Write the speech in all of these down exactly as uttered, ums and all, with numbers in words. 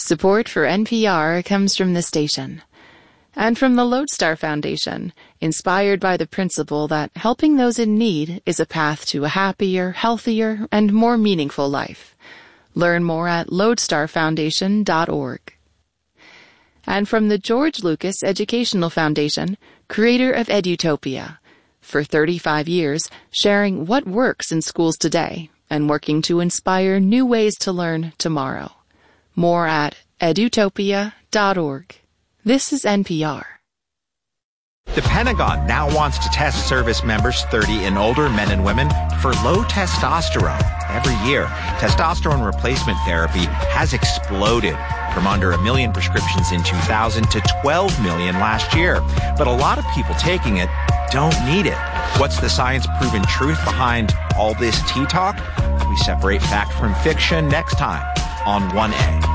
Support for N P R comes from the station. And from the Lodestar Foundation, inspired by the principle that helping those in need is a path to a happier, healthier, and more meaningful life. Learn more at lodestar foundation dot org. And from the George Lucas Educational Foundation, creator of Edutopia. For thirty-five years, sharing what works in schools today and working to inspire new ways to learn tomorrow. More at edutopia dot org. This is N P R. The Pentagon now wants to test service members thirty and older, men and women, for low testosterone. Every year, testosterone replacement therapy has exploded from under a million prescriptions in two thousand to twelve million last year. But a lot of people taking it don't need it. What's the science-proven truth behind all this tea talk? We separate fact from fiction next time on one A.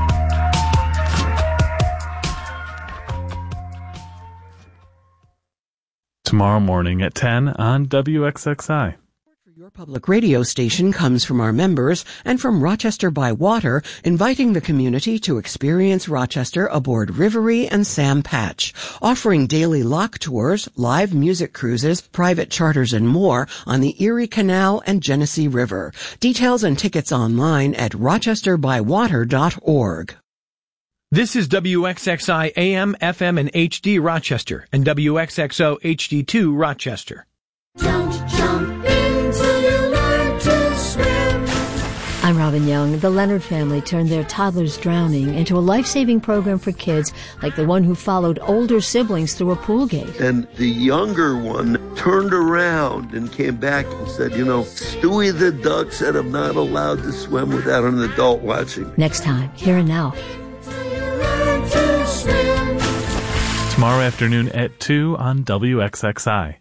Tomorrow morning at ten on W X X I. Your public radio station comes from our members and from Rochester by Water, inviting the community to experience Rochester aboard Rivery and Sam Patch, offering daily lock tours, live music cruises, private charters, and more on the Erie Canal and Genesee River. Details and tickets online at rochester by water dot org. This is W X X I A M, F M, and H D Rochester, and W X X O H D two Rochester. Jump, jump into you learn to swim. I'm Robin Young. The Leonard family turned their toddlers drowning into a life-saving program for kids like the one who followed older siblings through a pool gate. And the younger one turned around and came back and said, you know, Stewie the duck said I'm not allowed to swim without an adult watching. Next time, Here and Now. Tomorrow afternoon at two on W X X I.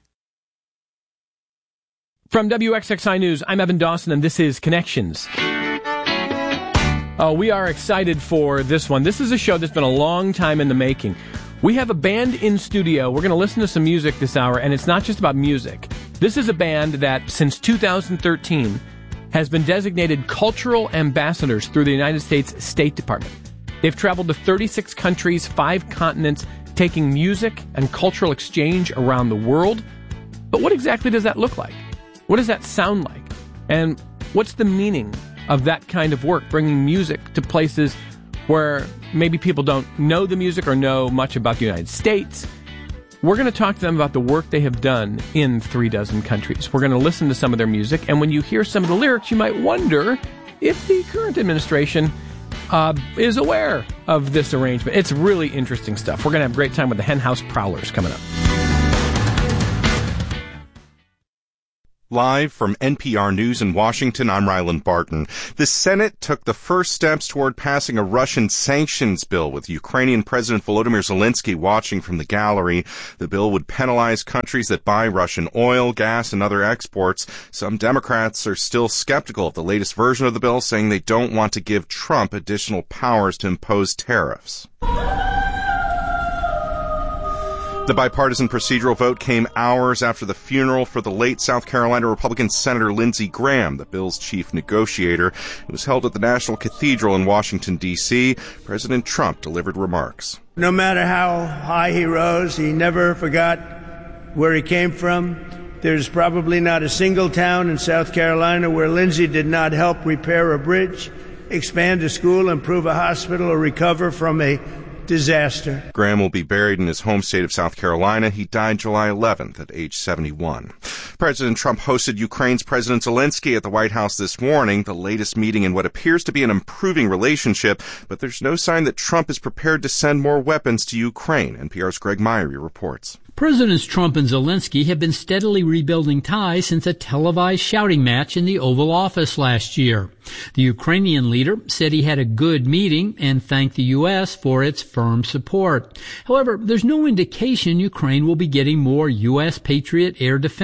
From W X X I News, I'm Evan Dawson, and this is Connections. Oh, we are excited for this one. This is a show that's been a long time in the making. We have a band in studio. We're going to listen to some music this hour, and it's not just about music. This is a band that, since two thousand thirteen, has been designated cultural ambassadors through the United States State Department. They've traveled to thirty-six countries, five continents, taking music and cultural exchange around the world. But what exactly does that look like? What does that sound like? And what's the meaning of that kind of work, bringing music to places where maybe people don't know the music or know much about the United States? We're going to talk to them about the work they have done in three dozen countries. We're going to listen to some of their music, and when you hear some of the lyrics, you might wonder if the current administration Uh, is aware of this arrangement. It's really interesting stuff. We're going to have a great time with the Henhouse Prowlers coming up. Live from N P R News in Washington, I'm Ryland Barton. The Senate took the first steps toward passing a Russian sanctions bill, with Ukrainian President Volodymyr Zelensky watching from the gallery. The bill would penalize countries that buy Russian oil, gas, and other exports. Some Democrats are still skeptical of the latest version of the bill, saying they don't want to give Trump additional powers to impose tariffs. The bipartisan procedural vote came hours after the funeral for the late South Carolina Republican Senator Lindsey Graham, the bill's chief negotiator. It was held at the National Cathedral in Washington, D C President Trump delivered remarks. No matter how high he rose, he never forgot where he came from. There's probably not a single town in South Carolina where Lindsey did not help repair a bridge, expand a school, improve a hospital, or recover from a disaster. Graham will be buried in his home state of South Carolina. He died July eleventh at age seventy-one. President Trump hosted Ukraine's President Zelensky at the White House this morning, the latest meeting in what appears to be an improving relationship, but there's no sign that Trump is prepared to send more weapons to Ukraine. N P R's Greg Myrie reports. Presidents Trump and Zelensky have been steadily rebuilding ties since a televised shouting match in the Oval Office last year. The Ukrainian leader said he had a good meeting and thanked the U S for its firm support. However, there's no indication Ukraine will be getting more U S Patriot air defense missiles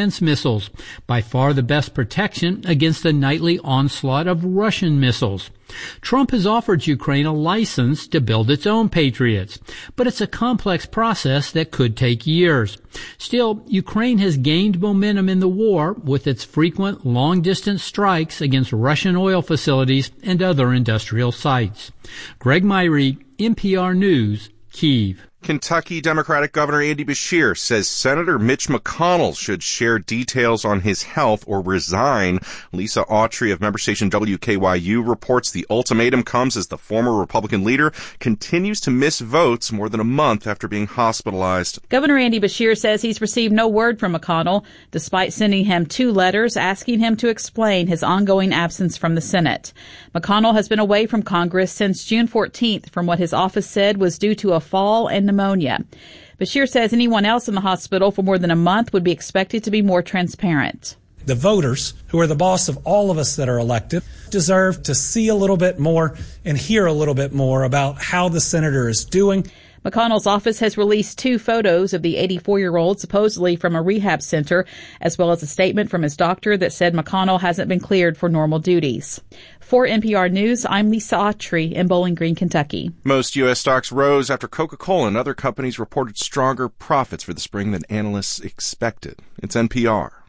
missiles, by far the best protection against the nightly onslaught of Russian missiles. Trump has offered Ukraine a license to build its own Patriots, but it's a complex process that could take years. Still, Ukraine has gained momentum in the war with its frequent long-distance strikes against Russian oil facilities and other industrial sites. Greg Myrie, N P R News, Kyiv. Kentucky Democratic Governor Andy Beshear says Senator Mitch McConnell should share details on his health or resign. Lisa Autry of member station W K Y U reports the ultimatum comes as the former Republican leader continues to miss votes more than a month after being hospitalized. Governor Andy Beshear says he's received no word from McConnell, despite sending him two letters asking him to explain his ongoing absence from the Senate. McConnell has been away from Congress since June fourteenth from what his office said was due to a fall and pneumonia. Beshear says anyone else in the hospital for more than a month would be expected to be more transparent. The voters, who are the boss of all of us that are elected, deserve to see a little bit more and hear a little bit more about how the senator is doing. McConnell's office has released two photos of the eighty-four-year-old supposedly from a rehab center, as well as a statement from his doctor that said McConnell hasn't been cleared for normal duties. For N P R News, I'm Lisa Autry in Bowling Green, Kentucky. Most U S stocks rose after Coca-Cola and other companies reported stronger profits for the spring than analysts expected. It's N P R.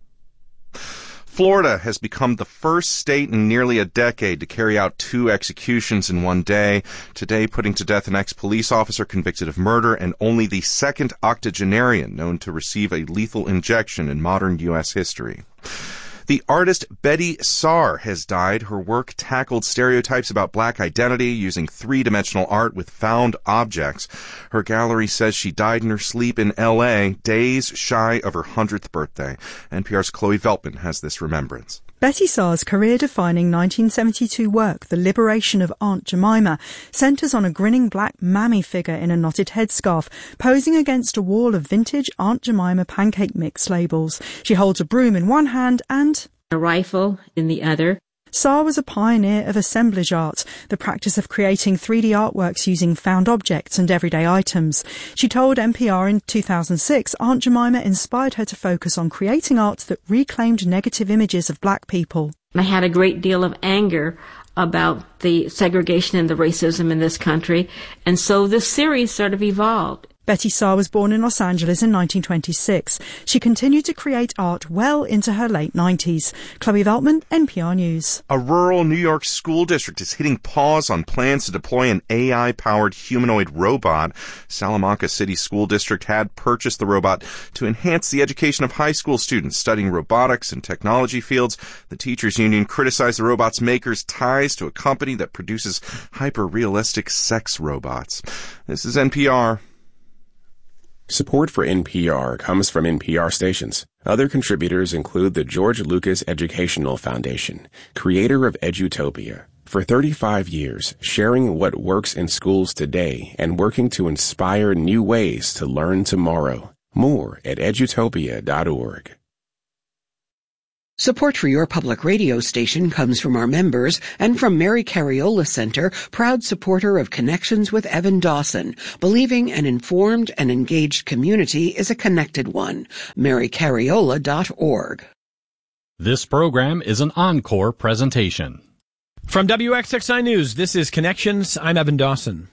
Florida has become the first state in nearly a decade to carry out two executions in one day, today putting to death an ex-police officer convicted of murder and only the second octogenarian known to receive a lethal injection in modern U S history. The artist Betty Saar has died. Her work tackled stereotypes about black identity using three-dimensional art with found objects. Her gallery says she died in her sleep in L A, days shy of her hundredth birthday. N P R's Chloe Veltman has this remembrance. Betty Saar's career-defining nineteen seventy-two work, The Liberation of Aunt Jemima, centres on a grinning black mammy figure in a knotted headscarf, posing against a wall of vintage Aunt Jemima pancake mix labels. She holds a broom in one hand and a rifle in the other. Saar was a pioneer of assemblage art, the practice of creating three D artworks using found objects and everyday items. She told N P R in two thousand six Aunt Jemima inspired her to focus on creating art that reclaimed negative images of black people. I had a great deal of anger about the segregation and the racism in this country, and so this series sort of evolved. Betty Saar was born in Los Angeles in nineteen twenty-six. She continued to create art well into her late nineties. Chloe Veltman, N P R News. A rural New York school district is hitting pause on plans to deploy an A I-powered humanoid robot. Salamanca City School District had purchased the robot to enhance the education of high school students studying robotics and technology fields. The teachers union criticized the robot's maker's ties to a company that produces hyper-realistic sex robots. This is N P R. Support for N P R comes from N P R stations. Other contributors include the George Lucas Educational Foundation, creator of Edutopia. For thirty-five years, sharing what works in schools today and working to inspire new ways to learn tomorrow. More at edutopia dot org. Support for your public radio station comes from our members and from Mary Cariola Center, proud supporter of Connections with Evan Dawson, believing an informed and engaged community is a connected one. mary cariola dot org. This program is an encore presentation. From W X X I News, this is Connections. I'm Evan Dawson.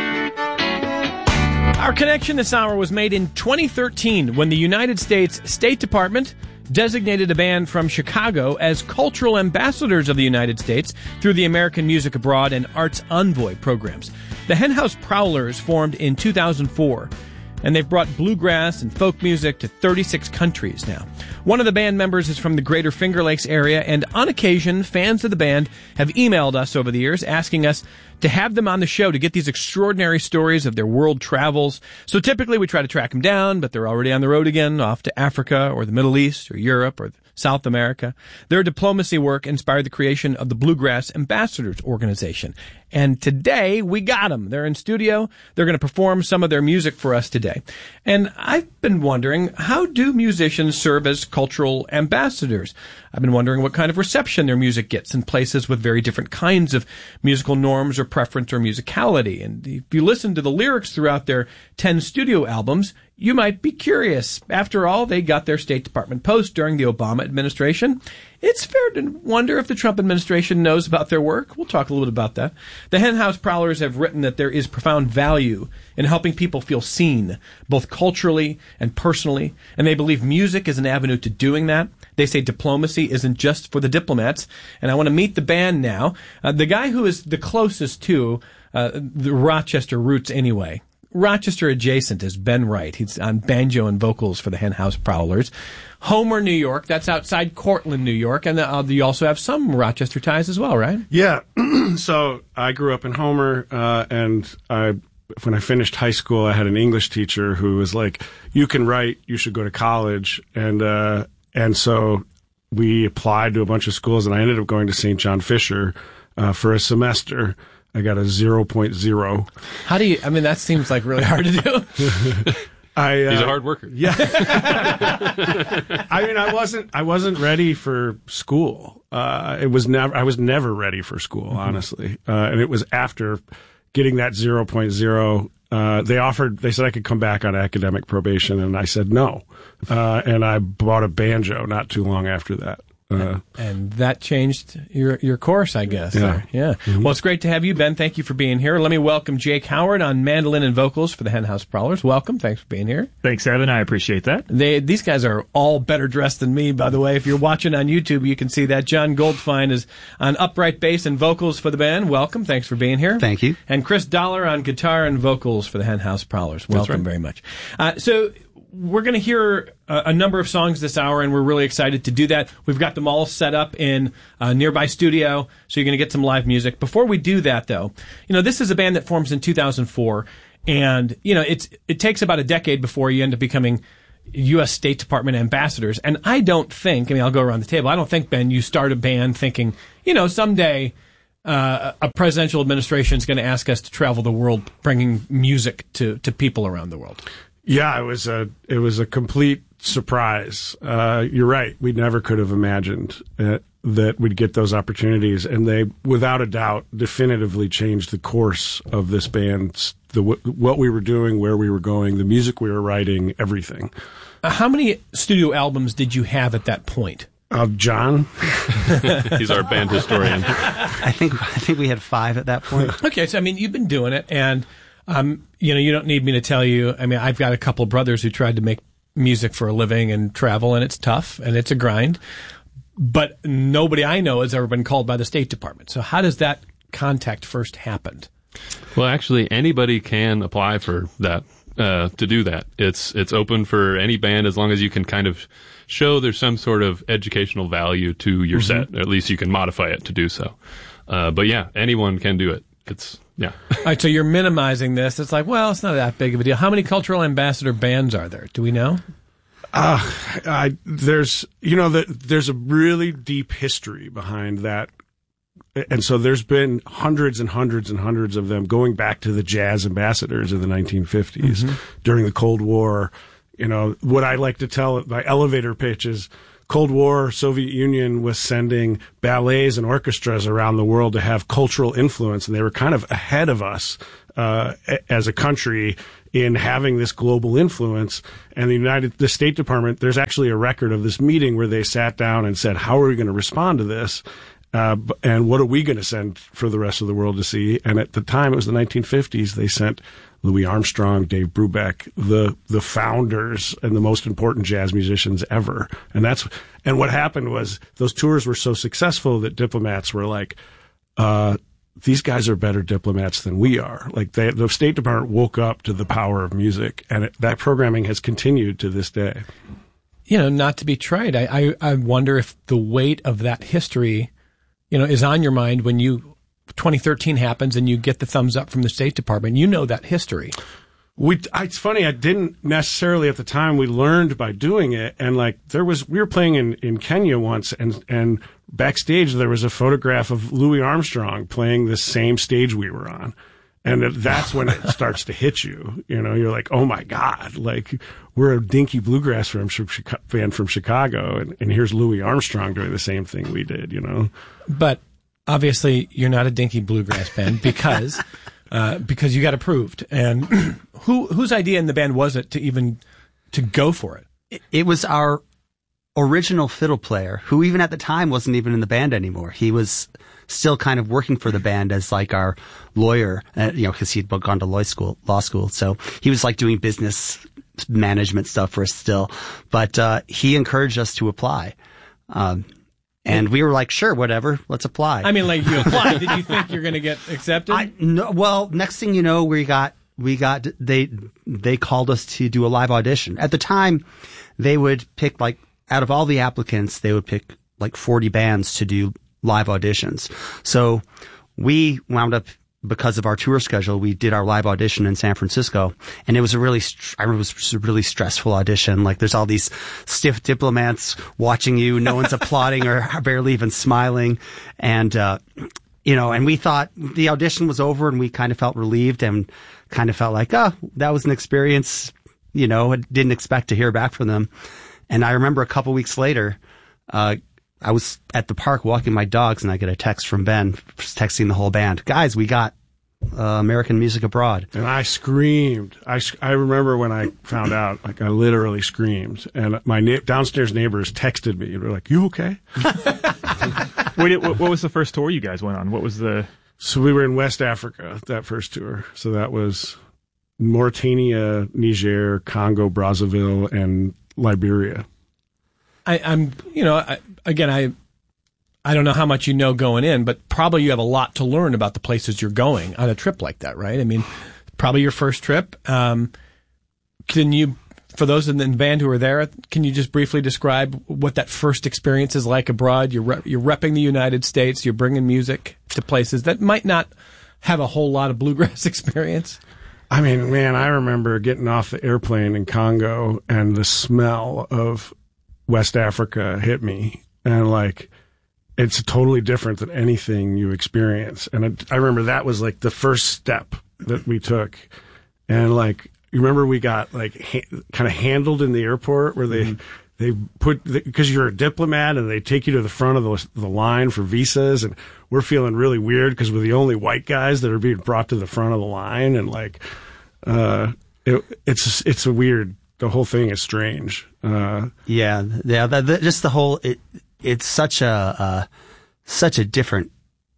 Our connection this hour was made in twenty thirteen when the United States State Department designated a band from Chicago as cultural ambassadors of the United States through the American Music Abroad and Arts Envoy programs. The Henhouse Prowlers formed in two thousand four, and they've brought bluegrass and folk music to thirty-six countries now. One of the band members is from the Greater Finger Lakes area, and on occasion, fans of the band have emailed us over the years asking us to have them on the show to get these extraordinary stories of their world travels. So typically we try to track them down, but they're already on the road again, off to Africa or the Middle East or Europe or South America. Their diplomacy work inspired the creation of the Bluegrass Ambassadors Organization. And today, we got them. They're in studio. They're going to perform some of their music for us today. And I've been wondering, how do musicians serve as cultural ambassadors? I've been wondering what kind of reception their music gets in places with very different kinds of musical norms or preference or musicality. And if you listen to the lyrics throughout their ten studio albums, You might be curious. After all, they got their State Department post during the Obama administration. It's fair to wonder if the Trump administration knows about their work. We'll talk a little bit about that. The Hen House Prowlers have written that there is profound value in helping people feel seen, both culturally and personally, and they believe music is an avenue to doing that. They say diplomacy isn't just for the diplomats, and I want to meet the band now. Uh, the guy who is the closest to uh, the Rochester roots anyway. Rochester adjacent is Ben Wright. He's on banjo and vocals for the Hen House Prowlers. Homer, New York. That's outside Cortland, New York. And uh, you also have some Rochester ties as well, right? Yeah. So I grew up in Homer, uh, and I, when I finished high school, I had an English teacher who was like, you can write, you should go to college. And, uh, and so we applied to a bunch of schools, and I ended up going to Saint John Fisher, uh, for a semester. I got a zero point zero. How do you, I mean, that seems like really hard to do. I, uh, He's a hard worker. Yeah. I mean, I wasn't, I wasn't ready for school. Uh, it was never, I was never ready for school, mm-hmm. honestly. Uh, and it was after getting that zero point zero, uh, they offered, they said I could come back on academic probation, and I said no. Uh, and I bought a banjo not too long after that. Uh, and that changed your your course, I guess. Yeah. There. Yeah. Mm-hmm. Well, it's great to have you, Ben. Thank you for being here. Let me welcome Jake Howard on mandolin and vocals for the Hen House Prowlers. Welcome. Thanks for being here. Thanks, Evan. I appreciate that. They These guys are all better dressed than me, by the way. If you're watching on YouTube, you can see that. John Goldfine is on upright bass and vocals for the band. Welcome. Thanks for being here. Thank you. And Chris Dollar on guitar and vocals for the Hen House Prowlers. Welcome right. very much. Uh, so... We're going to hear a, a number of songs this hour, and we're really excited to do that. We've got them all set up in a nearby studio, so you're going to get some live music. Before we do that, though, you know, this is a band that forms in two thousand four, and, you know, it's it takes about a decade before you end up becoming U S State Department ambassadors. And I don't think, I mean, I'll go around the table, I don't think, Ben, you start a band thinking, you know, someday uh, a presidential administration is going to ask us to travel the world bringing music to, to people around the world. Yeah, it was a it was a complete surprise. Uh, you're right. We never could have imagined uh, that we'd get those opportunities, and they, without a doubt, definitively changed the course of this band, the what we were doing, where we were going, the music we were writing, everything. Uh, how many studio albums did you have at that point? Uh, John, he's our band historian. I think I think we had five at that point. Okay, so I mean, you've been doing it, and. Um, you know, you don't need me to tell you. I mean, I've got a couple of brothers who tried to make music for a living and travel, and it's tough and it's a grind. But nobody I know has ever been called by the State Department. So how does that contact first happen? Well, actually, anybody can apply for that, uh, to do that. It's, it's open for any band as long as you can kind of show there's some sort of educational value to your Mm-hmm. set. At least you can modify it to do so. Uh, but yeah, anyone can do it. It's, yeah. All right, so you're minimizing this. It's like, well, it's not that big of a deal. How many cultural ambassador bands are there? Do we know? Uh, I, there's, you know, the, there's a really deep history behind that. And so there's been hundreds and hundreds and hundreds of them going back to the jazz ambassadors in the nineteen fifties Mm-hmm. during the Cold War. You know, what I like to tell my elevator pitch is, Cold War, Soviet Union was sending ballets and orchestras around the world to have cultural influence, and they were kind of ahead of us uh, as a country in having this global influence. And the United, the State Department, there's actually a record of this meeting where they sat down and said, "How are we going to respond to this? Uh, and what are we going to send for the rest of the world to see?" And at the time, it was the nineteen fifties. They sent Louis Armstrong, Dave Brubeck, the the founders and the most important jazz musicians ever. And that's and what happened was those tours were so successful that diplomats were like, uh, these guys are better diplomats than we are. Like they, the State Department woke up to the power of music, and it, that programming has continued to this day. You know, not to be trite, I, I I wonder if the weight of that history, you know, is on your mind when you. twenty thirteen happens and you get the thumbs up from the State Department. You know that history. We, it's funny, I didn't necessarily at the time. We learned by doing it. And like, there was, we were playing in, in Kenya once, and, and backstage there was a photograph of Louis Armstrong playing the same stage we were on. And that's when it starts to hit you. You know, you're like, oh my God, like, we're a dinky bluegrass from, band from Chicago, and, and here's Louis Armstrong doing the same thing we did, you know? But obviously, you're not a dinky bluegrass band because uh, because you got approved. And who whose idea in the band was it to even to go for it? It, it was our original fiddle player, who even at the time wasn't even in the band anymore. He was still kind of working for the band as like our lawyer, uh, you know, because he'd gone to law school. Law school, so he was like doing business management stuff for us still. But uh, he encouraged us to apply, um, and we were like, "Sure, whatever, let's apply." I mean, like you applied. Did you think you're going to get accepted? I, no, well, next thing you know, we got we got they they called us to do a live audition. At the time, they would pick like out of all the applicants, they would pick like forty bands to do live auditions. So we wound up, because of our tour schedule, we did our live audition in San Francisco, and it was a really, I remember it was a really stressful audition. Like there's all these stiff diplomats watching you. No one's applauding or barely even smiling. And, uh, you know, and we thought the audition was over, and we kind of felt relieved and kind of felt like, oh, that was an experience, you know, I didn't expect to hear back from them. And I remember a couple weeks later, uh, I was at the park walking my dogs, and I get a text from Ben, texting the whole band. Guys, we got uh, American Music Abroad. And I screamed. I, I remember when I found out, like I literally screamed. And my na- downstairs neighbors texted me. And were like, you okay? Wait, what, what was the first tour you guys went on? What was the... So we were in West Africa, that first tour. So that was Mauritania, Niger, Congo, Brazzaville, and Liberia. I, I'm, you know, I, again, I, I don't know how much you know going in, but probably you have a lot to learn about the places you're going on a trip like that, right? I mean, probably your first trip. Um, can you, for those in the band who are there, can you just briefly describe what that first experience is like abroad? You're re- you're repping the United States. You're bringing music to places that might not have a whole lot of bluegrass experience. I mean, man, I remember getting off the airplane in Congo, and the smell of West Africa hit me, and like, it's totally different than anything you experience. And I, I remember that was like the first step that we took. And like, you remember we got like ha- kind of handled in the airport where they, mm-hmm. they put, because you're a diplomat and they take you to the front of the, the line for visas, and we're feeling really weird because we're the only white guys that are being brought to the front of the line. And like, uh, it, it's, it's a weird, the whole thing is strange. Uh, yeah, yeah. The, the, just the whole it, it's such a uh, such a different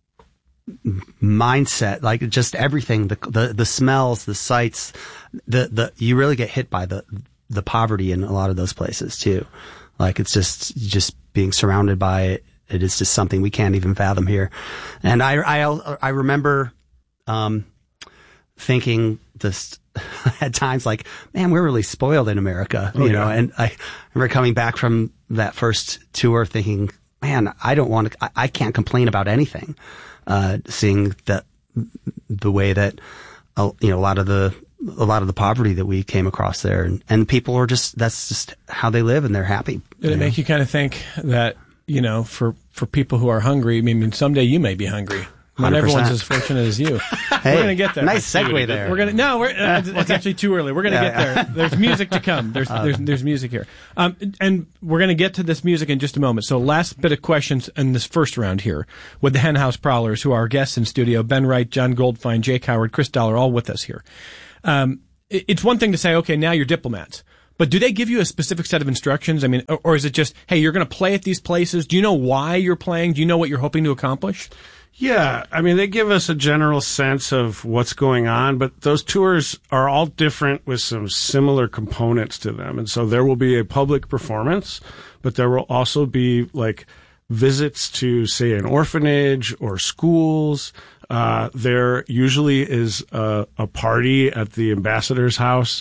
mindset. Like just everything, the, the the smells, the sights, the the you really get hit by the the poverty in a lot of those places too. Like it's just just being surrounded by it. It is just something we can't even fathom here. And I I I remember um, thinking this. At times, like, man, we're really spoiled in America, you oh, know. Yeah. And I remember coming back from that first tour, thinking, man, I don't want to, I, I can't complain about anything. Uh, seeing that the way that, uh, you know, a lot of the a lot of the poverty that we came across there, and, and people are just that's just how they live, and they're happy. Did it know? Make you kind of think that, you know, for for people who are hungry, I mean, someday you may be hungry. Not one hundred percent. Everyone's as fortunate as you. Hey, we're gonna get there. Nice segue there. We're gonna no. We're uh, it's okay. Actually too early. We're gonna yeah, get there. Yeah. There's music to come. There's um, there's there's music here. Um, and we're gonna get to this music in just a moment. So last bit of questions in this first round here with the Hen House Prowlers, who are our guests in studio. Ben Wright, John Goldfine, Jake Howard, Chris Dollar, all with us here. Um, it, it's one thing to say, okay, now you're diplomats. But do they give you a specific set of instructions? I mean, or, or is it just, hey, you're going to play at these places? Do you know why you're playing? Do you know what you're hoping to accomplish? Yeah, I mean, they give us a general sense of what's going on, but those tours are all different with some similar components to them. And so there will be a public performance, but there will also be like visits to, say, an orphanage or schools. Uh, there usually is a, a party at the ambassador's house